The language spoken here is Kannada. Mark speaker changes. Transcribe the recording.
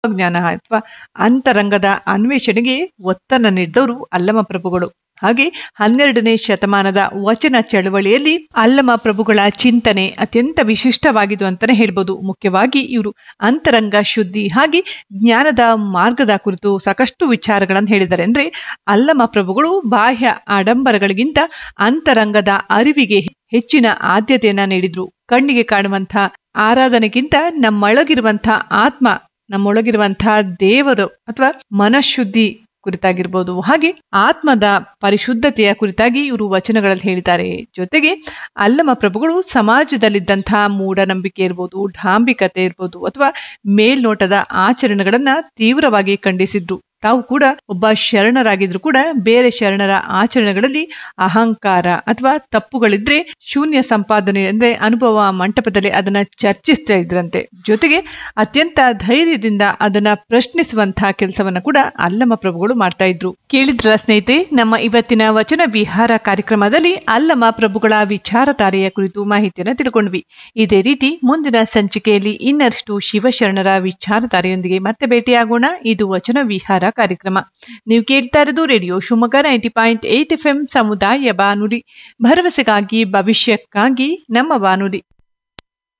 Speaker 1: ಜ್ಞಾನ ಅಥವಾ ಅಂತರಂಗದ ಅನ್ವೇಷಣೆಗೆ ಒತ್ತನ್ನು ನೀಡಿದವರು ಅಲ್ಲಮ ಪ್ರಭುಗಳು. ಹಾಗೆ 12ನೇ ಶತಮಾನದ ವಚನ ಚಳವಳಿಯಲ್ಲಿ ಅಲ್ಲಮ ಪ್ರಭುಗಳ ಚಿಂತನೆ ಅತ್ಯಂತ ವಿಶಿಷ್ಟವಾಗಿದ್ದು ಅಂತಾನೆ ಹೇಳ್ಬೋದು. ಮುಖ್ಯವಾಗಿ ಇವರು ಅಂತರಂಗ ಶುದ್ಧಿ ಹಾಗೆ ಜ್ಞಾನದ ಮಾರ್ಗದ ಕುರಿತು ಸಾಕಷ್ಟು ವಿಚಾರಗಳನ್ನು ಹೇಳಿದ್ದಾರೆ. ಅಂದ್ರೆ ಅಲ್ಲಮ ಪ್ರಭುಗಳು ಬಾಹ್ಯ ಆಡಂಬರಗಳಿಗಿಂತ ಅಂತರಂಗದ ಅರಿವಿಗೆ ಹೆಚ್ಚಿನ ಆದ್ಯತೆಯನ್ನ ನೀಡಿದ್ರು. ಕಣ್ಣಿಗೆ ಕಾಣುವಂತಹ ಆರಾಧನೆಗಿಂತ ನಮ್ಮೊಳಗಿರುವಂತಹ ಆತ್ಮ, ನಮ್ಮೊಳಗಿರುವಂತಹ ದೇವರು ಅಥವಾ ಮನಃಶುದ್ಧಿ ಕುರಿತಾಗಿರ್ಬೋದು, ಹಾಗೆ ಆತ್ಮದ ಪರಿಶುದ್ಧತೆಯ ಕುರಿತಾಗಿ ಇವರು ವಚನಗಳಲ್ಲಿ ಹೇಳಿದ್ದಾರೆ. ಜೊತೆಗೆ ಅಲ್ಲಮ ಪ್ರಭುಗಳು ಸಮಾಜದಲ್ಲಿದ್ದಂತಹ ಮೂಢನಂಬಿಕೆ ಇರ್ಬೋದು, ಡಾಂಬಿಕತೆ ಇರ್ಬೋದು ಅಥವಾ ಮೇಲ್ನೋಟದ ಆಚರಣೆಗಳನ್ನ ತೀವ್ರವಾಗಿ ಖಂಡಿಸಿದ್ರು. ತಾವು ಕೂಡ ಒಬ್ಬ ಶರಣರಾಗಿದ್ರು ಕೂಡ ಬೇರೆ ಶರಣರ ಆಚರಣೆಗಳಲ್ಲಿ ಅಹಂಕಾರ ಅಥವಾ ತಪ್ಪುಗಳಿದ್ರೆ ಶೂನ್ಯ ಸಂಪಾದನೆ ಅಂದ್ರೆ ಅನುಭವ ಮಂಟಪದಲ್ಲಿ ಅದನ್ನ ಚರ್ಚಿಸ್ತಾ ಇದ್ರಂತೆ. ಜೊತೆಗೆ ಅತ್ಯಂತ ಧೈರ್ಯದಿಂದ ಅದನ್ನ ಪ್ರಶ್ನಿಸುವಂತಹ ಕೆಲಸವನ್ನ ಕೂಡ ಅಲ್ಲಮ ಪ್ರಭುಗಳು ಮಾಡ್ತಾ ಇದ್ರು. ಕೇಳಿದ್ರಲ್ಲ ಸ್ನೇಹಿತರೆ, ನಮ್ಮ ಇವತ್ತಿನ ವಚನ ವಿಹಾರ ಕಾರ್ಯಕ್ರಮದಲ್ಲಿ ಅಲ್ಲಮ ಪ್ರಭುಗಳ ವಿಚಾರಧಾರೆಯ ಕುರಿತು ಮಾಹಿತಿಯನ್ನು ತಿಳ್ಕೊಂಡ್ವಿ. ಇದೇ ರೀತಿ ಮುಂದಿನ ಸಂಚಿಕೆಯಲ್ಲಿ ಇನ್ನಷ್ಟು ಶಿವಶರಣರ ವಿಚಾರಧಾರೆಯೊಂದಿಗೆ ಮತ್ತೆ ಭೇಟಿಯಾಗೋಣ. ಇದು ವಚನ ವಿಹಾರ ಕಾರ್ಯಕ್ರಮ. ನೀವು ಕೇಳ್ತಾ ಇರೋದು ರೇಡಿಯೋ ಶಿವಮೊಗ್ಗ 90.8 FM ಸಮುದಾಯ ಬಾನುಲಿ, ಭರವಸೆಗಾಗಿ ಭವಿಷ್ಯಕ್ಕಾಗಿ ನಮ್ಮ ಬಾನುಲಿ.